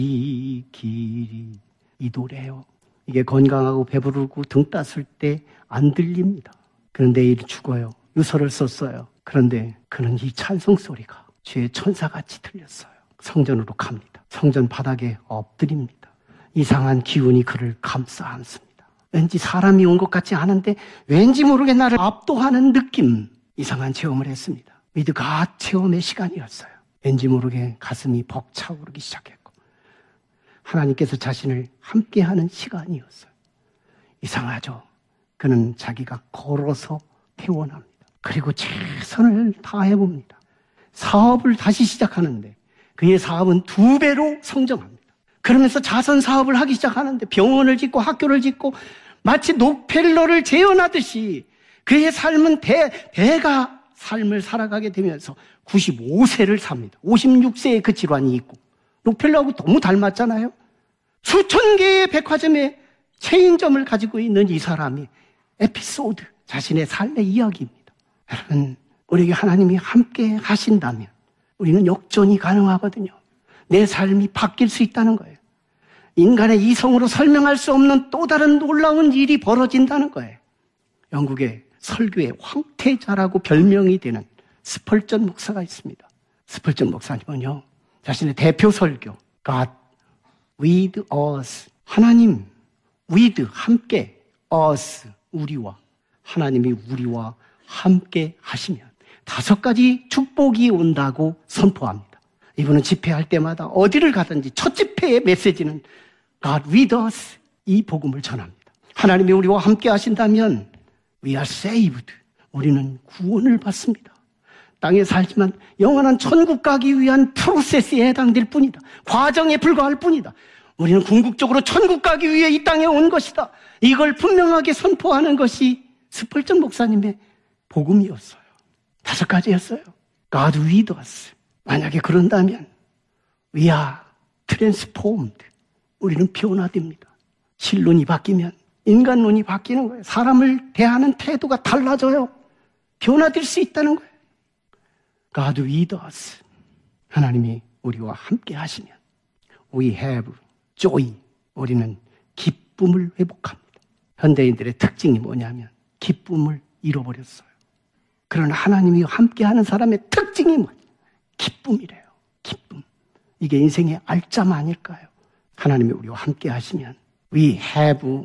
이 길이, 이 노래요. 이게 건강하고 배부르고 등 땄을 때 안 들립니다. 그런데 내일 죽어요. 유서를 썼어요. 그런데 그는 이 찬송 소리가 주의 천사같이 들렸어요. 성전으로 갑니다. 성전 바닥에 엎드립니다. 이상한 기운이 그를 감싸 안습니다. 왠지 사람이 온 것 같지 않은데 왠지 모르게 나를 압도하는 느낌, 이상한 체험을 했습니다. With God 체험의 시간이었어요. 왠지 모르게 가슴이 벅차오르기 시작했고 하나님께서 자신을 함께하는 시간이었어요. 이상하죠? 그는 자기가 걸어서 퇴원합니다. 그리고 최선을 다해봅니다. 사업을 다시 시작하는데 그의 사업은 2배로 성장합니다. 그러면서 자선 사업을 하기 시작하는데 병원을 짓고 학교를 짓고 마치 록펠러를 재현하듯이 그의 삶은 대가 삶을 살아가게 되면서 95세를 삽니다. 56세에 그 질환이 있고 록펠러하고 너무 닮았잖아요. 수천 개의 백화점에 체인점을 가지고 있는 이 사람이 에피소드, 자신의 삶의 이야기입니다. 여러분, 우리에게 하나님이 함께 하신다면 우리는 역전이 가능하거든요. 내 삶이 바뀔 수 있다는 거예요. 인간의 이성으로 설명할 수 없는 또 다른 놀라운 일이 벌어진다는 거예요. 영국의 설교의 황태자라고 별명이 되는 스펄전 목사가 있습니다. 스펄전 목사님은요, 자신의 대표 설교, God with us, 하나님 with, 함께, us, 우리와, 하나님이 우리와 함께 하시면 5가지 축복이 온다고 선포합니다. 이분은 집회할 때마다 어디를 가든지 첫 집회의 메시지는 God with us, 이 복음을 전합니다. 하나님이 우리와 함께 하신다면 We are saved, 우리는 구원을 받습니다. 땅에 살지만 영원한 천국 가기 위한 프로세스에 해당될 뿐이다. 과정에 불과할 뿐이다. 우리는 궁극적으로 천국 가기 위해 이 땅에 온 것이다. 이걸 분명하게 선포하는 것이 스펄전 목사님의 복음이었어요. 5가지였어요. God with us. 만약에 그런다면 We are transformed. 우리는 변화됩니다. 신론이 바뀌면 인간론이 바뀌는 거예요. 사람을 대하는 태도가 달라져요. 변화될 수 있다는 거예요. God with us. 하나님이 우리와 함께 하시면 We have joy. 우리는 기쁨을 회복합니다. 현대인들의 특징이 뭐냐면 기쁨을 잃어버렸어요. 그러나 하나님이 함께하는 사람의 특징이 뭐냐? 기쁨이래요. 기쁨. 이게 인생의 알짜마 아닐까요? 하나님이 우리와 함께 하시면 We have